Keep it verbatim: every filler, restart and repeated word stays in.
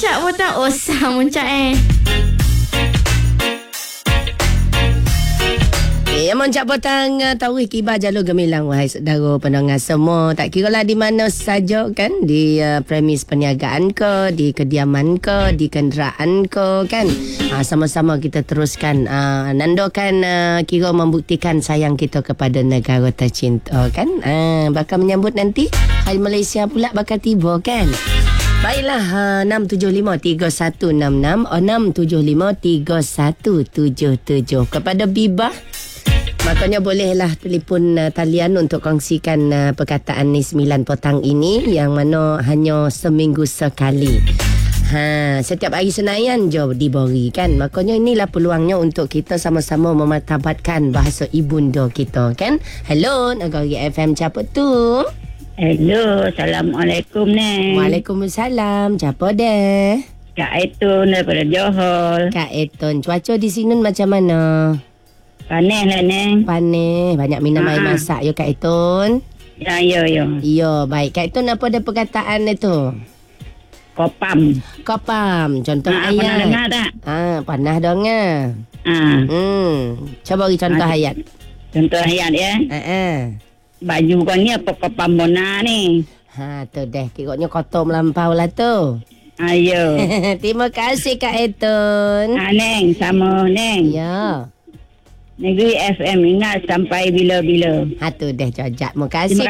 muncak pun tak usah muncak eh. Ya, muncak petang tauhid kibar jalur gemilang wahai saudara pendengar semua. Tak kira lah di mana saja kan, di uh, premis perniagaan ke, di kediaman ke, di kenderaan ke kan. Uh, sama-sama kita teruskan uh, nandokan uh, kira membuktikan sayang kita kepada negara tercinta kan. Uh, bakal menyambut nanti Hari Malaysia pula bakal tiba kan. Baiklah, uh, enam tujuh lima tiga satu enam enam oh, enam tujuh lima tiga satu tujuh tujuh. Kepada Bibah, makanya bolehlah telefon uh, talian untuk kongsikan uh, perkataan ni sembilan petang ini, yang mana hanya seminggu sekali. Ha, setiap hari Senayan je diberi kan. Makanya inilah peluangnya untuk kita sama-sama memartabatkan bahasa ibunda kita kan. Hello, Negeri F M, siapa tu? Hello, Assalamualaikum Neng. Waalaikumsalam, siapa deh? Kak Etun daripada Johor. Kak Etun, cuaca di sini macam mana? Panas lah Neng. Panas, banyak minum Ha. air masak ya Kak Etun. Ya, ya, ya. Ya, baik. Kak Etun, apa ada perkataan itu? Kopam. Kopam, contoh Ha, pernah ayat. dengar tak? Ah, pernah dengar. Ha. Hmm, cuba bagi contoh Ha. ayat. Contoh ayat ya. Ha ah. Baju kau ni apa kopam bona ni? Ha, tu deh. Kiranya kotor melampau lah tu. Ayo. Terima kasih Kak Etun. Ha, Neng, sama Neng. Ya. Negeri F M ingat sampai bila-bila. Ha, tu deh, jajak. Terima kasih.